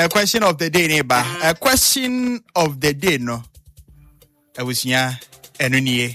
A question of the day, neighbor. A question of the day, no. I was here, and baby,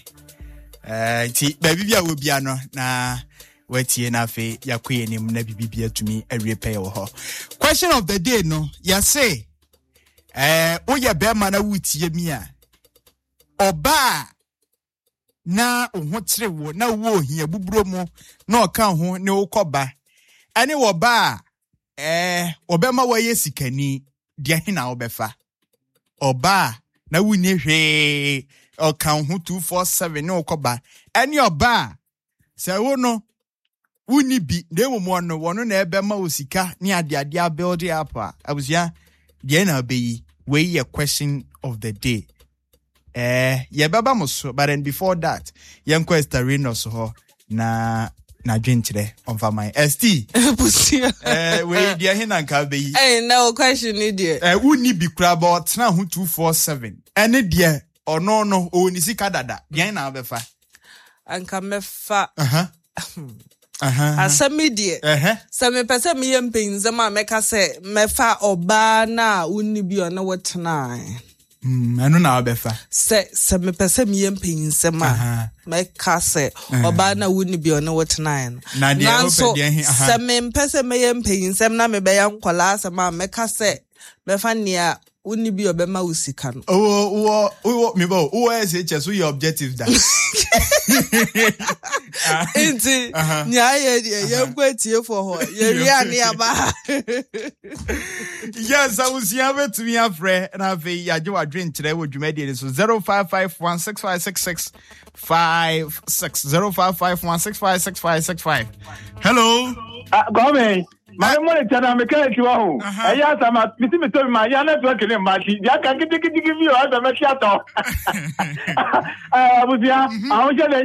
I will be na. Weti na fe yakwe ni mna bibia to me a repair ho. Question of the day no, ya say oya be ma na wutie mi a. Oba na ho kire wo na wo hia buburo mu na oka ho ne ukoba. Ani wo ba obema wa yesikani dia hina obefa. Oba na wuni hwe oka ho 247 ne ukoba. Ani oba se wo no Uni bi demo mono wono na ebe ma osika ni ade build up abusia de na be we a question of the day ye baba muso but then before that yen quest arena so na dwentire on for my ST busia we de hina nka be no question ni de uni bi kura about na 247 ene de ono no oni sika dada de na befa anka mefa Asamidie. So me pese me yempinze ma meka se mefa oba na unni bi ona wotena. Anu na obefa. Se me pese me yempinze ma meka se oba na unni bi ona wotena. Na de opede se me pese me yempinze na me be yankola se ma meka se mefa nia unni bi obema usika no. Me bo OSHS so your objective that. Inti nyaye yemkwetie for ho ye ria ne aba. Yes, I was here to me afre na fe ya je wadwen kire wo dwumade so 0551656656 0551656565. Hello. Government my monitor na mechanic wa ho. Eya sama miti me to ma ya network ni ma ti. Ya kan kiti give you as a mechanic. Abusia, ahun je